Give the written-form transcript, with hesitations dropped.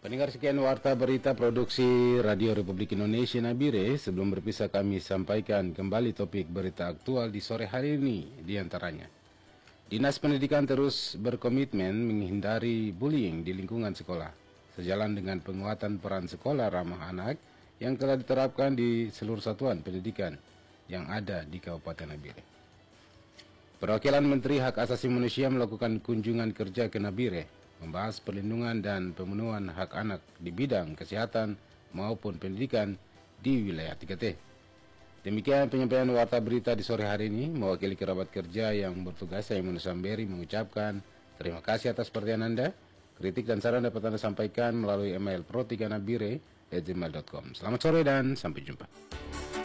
Pendengar, sekian warta berita produksi Radio Republik Indonesia Nabire. Sebelum berpisah, kami sampaikan kembali topik berita aktual di sore hari ini. Di antaranya, Dinas Pendidikan terus berkomitmen menghindari bullying di lingkungan sekolah, sejalan dengan penguatan peran sekolah ramah anak yang telah diterapkan di seluruh satuan pendidikan yang ada di Kabupaten Nabire. Perwakilan Menteri Hak Asasi Manusia melakukan kunjungan kerja ke Nabire, membahas perlindungan dan pemenuhan hak anak di bidang kesehatan maupun pendidikan di wilayah 3T. Demikian penyampaian warta berita di sore hari ini. Mewakili kerabat kerja yang bertugas, saya Yunus Samberi mengucapkan terima kasih atas perhatian Anda. Kritik dan saran dapat Anda sampaikan melalui email pro3nabire@gmail.com. Selamat sore dan sampai jumpa.